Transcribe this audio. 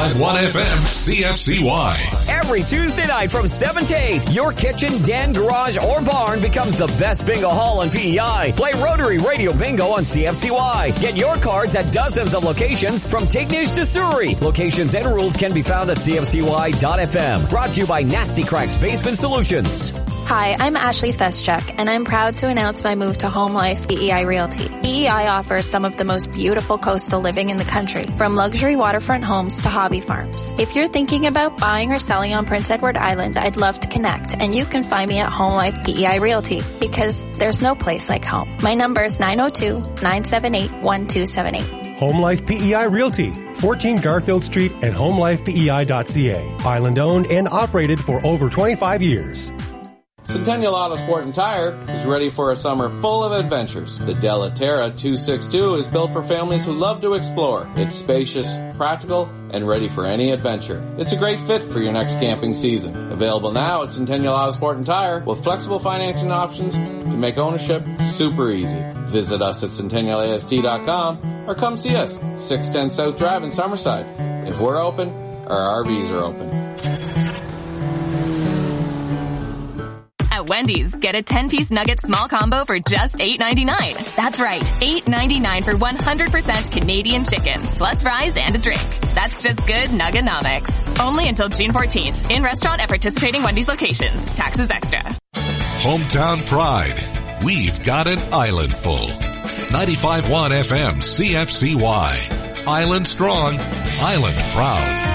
95.1 FM CFCY. Every Tuesday night from 7 to 8, your kitchen, den, garage, or barn becomes the best bingo hall on PEI. Play Rotary Radio Bingo on CFCY. Get your cards at dozens of locations from Tignish to Surrey. Locations and rules can be found at CFCY.FM. Brought to you by Nasty Cracks Basement Solutions. Hi, I'm Ashley Feschuk, and I'm proud to announce my move to Home Life PEI Realty. PEI offers some of the most beautiful coastal living in the country, from luxury waterfront homes to hobby farms. If you're thinking about buying or selling on Prince Edward Island, I'd love to connect, and you can find me at Home Life PEI Realty, because there's no place like home. My number is 902-978-1278. Home Life PEI Realty, 14 Garfield Street and homelifepei.ca. Island owned and operated for over 25 years. Centennial Auto Sport and Tire is ready for a summer full of adventures. The Delaterra 262 is built for families who love to explore. It's spacious, practical, and ready for any adventure. It's a great fit for your next camping season. Available now at Centennial Auto Sport and Tire with flexible financing options to make ownership super easy. Visit us at CentennialAST.com or come see us, 610 South Drive in Summerside. If we're open, our RVs are open. At Wendy's, get a 10-piece nugget small combo for just $8.99. That's right, $8.99 for 100% Canadian chicken, plus fries and a drink. That's just good Nuggenomics. Only until June 14th. In restaurant at participating Wendy's locations. Taxes extra. Hometown pride. We've got an island full. 95.1 FM CFCY. Island strong, island proud.